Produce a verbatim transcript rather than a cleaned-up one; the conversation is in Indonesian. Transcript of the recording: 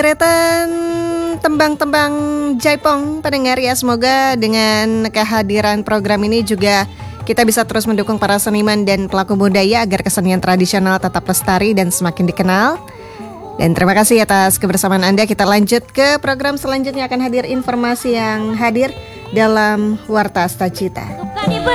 Deretan tembang-tembang Jaipong pendengar ya, semoga dengan kehadiran program ini juga kita bisa terus mendukung para seniman dan pelaku budaya agar kesenian tradisional tetap lestari dan semakin dikenal. Dan terima kasih atas kebersamaan Anda. Kita lanjut ke program selanjutnya, akan hadir informasi yang hadir dalam Warta Asta Cita.